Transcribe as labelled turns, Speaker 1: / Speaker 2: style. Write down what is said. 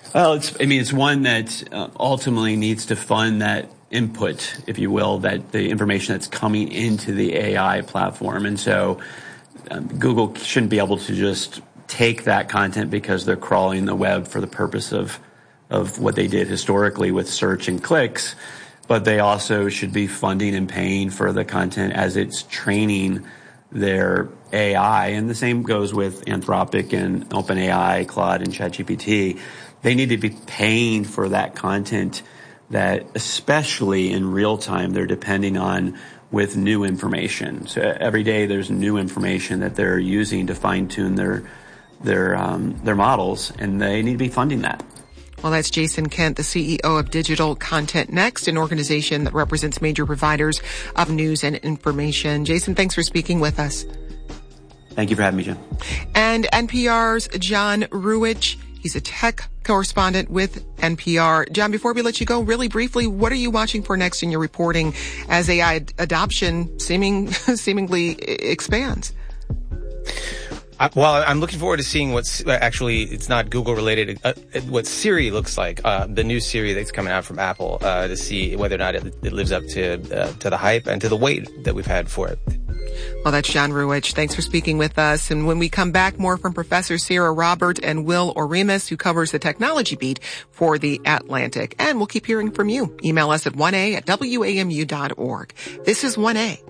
Speaker 1: Well, it's one that ultimately needs to fund that input, if you will, that the information that's coming into the AI platform. And so Google shouldn't be able to just take that content because they're crawling the web for the purpose of what they did historically with search and clicks, but they also should be funding and paying for the content as it's training their AI. And the same goes with Anthropic and OpenAI, Claude, and ChatGPT. They need to be paying for that content that, especially in real time, they're depending on with new information. So every day there's new information that they're using to fine-tune their models, and they need to be funding that.
Speaker 2: Well, that's Jason Kent, the CEO of Digital Content Next, an organization that represents major providers of news and information. Jason, thanks for speaking with us.
Speaker 1: Thank you for having me, Jen.
Speaker 2: And NPR's John Ruwitch. He's a tech correspondent with NPR. John, before we let you go, really briefly, what are you watching for next in your reporting as AI adoption seemingly expands?
Speaker 3: Well, I'm looking forward to seeing what's actually, it's not Google related, what Siri looks like, the new Siri that's coming out from Apple, to see whether or not it lives up to the hype and to the wait that we've had for it.
Speaker 2: Well, that's John Ruwitch. Thanks for speaking with us. And when we come back, more from Professor Sarah Robert and Will Oremus, who covers the technology beat for The Atlantic. And we'll keep hearing from you. Email us at 1a@wamu.org. This is 1A.